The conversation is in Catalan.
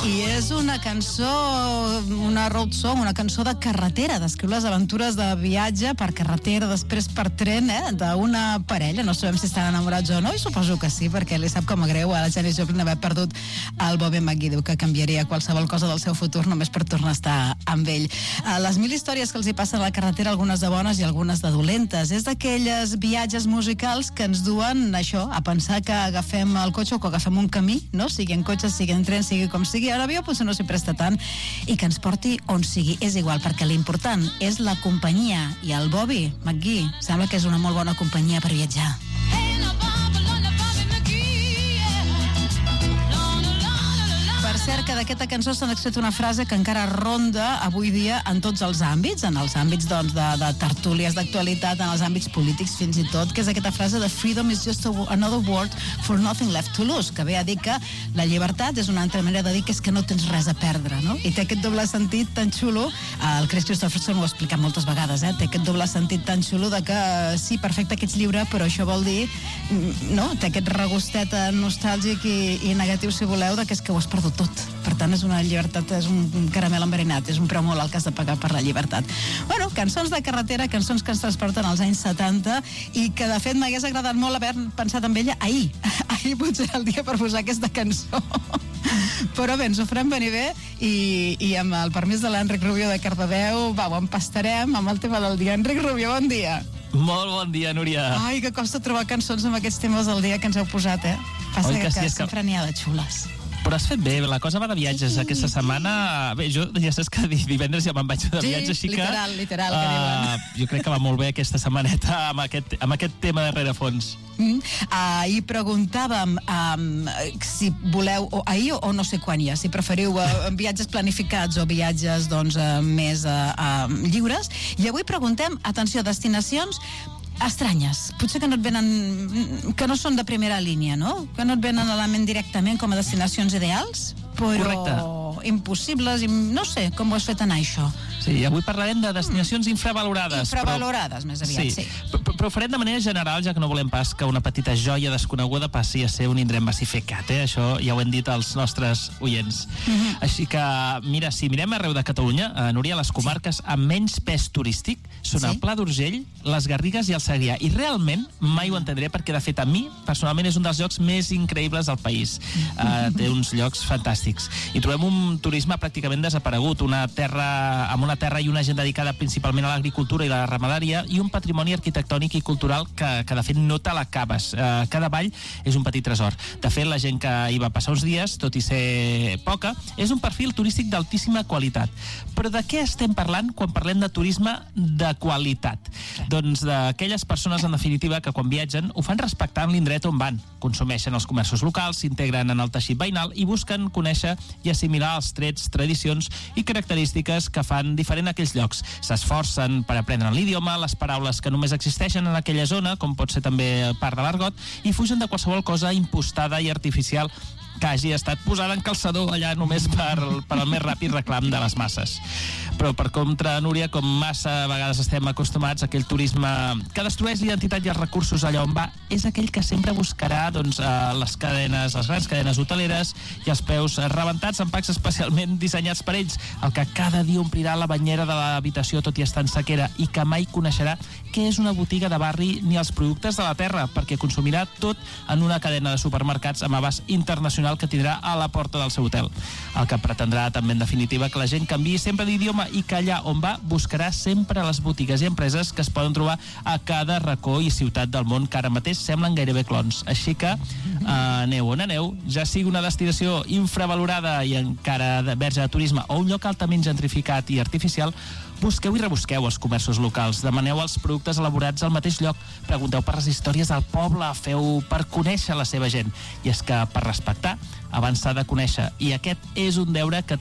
I és una cançó, una road song, una cançó de carretera, descriu les aventures de viatge per carretera, després per tren, d'una parella. No sabem si estan enamorats o no, i suposo que sí, perquè li sap com a greu a la Janis Joplin haver perdut el Bobby McGee. Diu que canviaria qualsevol cosa del seu futur només per tornar a estar amb ell. Les 1000 històries que els hi passen a la carretera, algunes de bones i algunes de dolentes. És d'aquelles viatges musicals que ens duen això, a pensar que agafem el cotxe o que agafem un camí, no? Sigui en cotxe, sigui en tren, sigui com sigui. Ara avió potser no s'hi presta tant, i que ens porti on sigui. És igual, perquè l'important és la companyia, i el Bobby McGee sembla que és una molt bona companyia per viatjar. Per cert, que d'aquesta cançó s'ha extret una frase que encara ronda avui dia en tots els àmbits, en els àmbits de tertúlies d'actualitat, en els àmbits polítics fins i tot, que és aquesta frase de "Freedom is just another word for nothing left to lose", que ve a dir que la llibertat és una altra manera de dir que és que no tens res a perdre, no? I té aquest doble sentit tan xulo, el Chris Christopherson ho ha explicat moltes vegades, té aquest doble sentit tan xulo de que sí, perfecte que ets lliure, però això vol dir, no? Té aquest regustet nostàlgic i negatiu, si voleu, de que és que ho has perdut tot. Per tant, és una llibertat, és un caramel enverinat, és un preu molt alt que has de pagar per la llibertat. Bueno, cançons de carretera, cançons que ens transporten als anys 70 i que, de fet, m'hagués agradat molt haver pensat en ella ahir. Ahir potser era el dia per posar aquesta cançó. Però bé, ens ho farem venir bé i amb el permís de l'Enric Rubio de Cardedeu, ho empastarem amb el tema del dia. Enric Rubio, bon dia. Molt bon dia, Núria. Ai, que costa trobar cançons amb aquests temes del dia que ens heu posat, Passa que sempre n'hi ha de xules. Però has fet bé, la cosa va de viatges aquesta setmana. Bé, jo ja saps que divendres ja me'n vaig de viatge, així que... literal, que diuen. Jo crec que va molt bé aquesta setmaneta amb aquest tema de rerefons. Ahir preguntàvem si voleu, ahir o no sé quan ja, si preferiu viatges planificats o viatges més lliures, i avui preguntem, atenció, destinacions estranyes, potser que no et venen, que no són de primera línia, no? Que no et venen a la ment directament com a destinacions ideals, però correcte, impossibles, no sé com ho has fet anar, això. Sí, avui parlarem de destinacions infravalorades. Infravalorades, més aviat, sí. Però ho farem de manera general, ja que no volem pas que una petita joia desconeguda passi a ser un indret massificat, Això ja ho hem dit als nostres oients. Així que, mira, si mirem arreu de Catalunya, Núria, les comarques amb menys pes turístic són el Pla d'Urgell, les Garrigues i el Segrià. I realment mai ho entendré, perquè de fet a mi, personalment, és un dels llocs més increïbles del país. Té uns llocs fantàstics. I trobem un turisme pràcticament desaparegut, una terra i una gent dedicada principalment a l'agricultura i la ramaderia, i un patrimoni arquitectònic i cultural que de fet no te l'acabes. Cada vall és un petit tresor. De fet, la gent que hi va passar uns dies, tot i ser poca, és un perfil turístic d'altíssima qualitat. Però de què estem parlant quan parlem de turisme de qualitat? Doncs d'aquelles persones, en definitiva, que quan viatgen ho fan respectant l'indret on van, consumeixen els comerços locals, s'integren en el teixit veïnal i busquen conèixer i assimilar els trets, tradicions i característiques que fan diferent a aquells llocs. S'esforcen per aprendre l'idioma, les paraules que només existeixen en aquella zona, com pot ser també part de l'argot, i fugen de qualsevol cosa impostada i artificial que hagi estat posada en calçador allà només per al més ràpid reclam de les masses. Però per contra, Núria, com massa vegades estem acostumats a aquell turisme que destrueix l'identitat i els recursos allà on va, és aquell que sempre buscarà les grans cadenes hoteleres i els peus rebentats en packs especialment dissenyats per ells, el que cada dia omplirà la banyera de l'habitació tot i estar en sequera, i que mai coneixerà què és una botiga de barri ni els productes de la terra, perquè consumirà tot en una cadena de supermercats amb abast internacional que tindrà a la porta del seu hotel. El que pretendrà també, en definitiva, que la gent canviï sempre d'idioma i que allà on va buscarà sempre les botigues i empreses que es poden trobar a cada racó i ciutat del món, que ara mateix semblen gairebé clons. Així que aneu on aneu, ja sigui una destinació infravalorada i encara verge de turisme o un lloc altament gentrificat i artificial, busqueu i rebusqueu els comerços locals, demaneu els productes elaborats al mateix lloc, pregunteu per les històries del poble, feu per conèixer la seva gent. I és que per respectar, abans s'ha de conèixer, i aquest és un deure que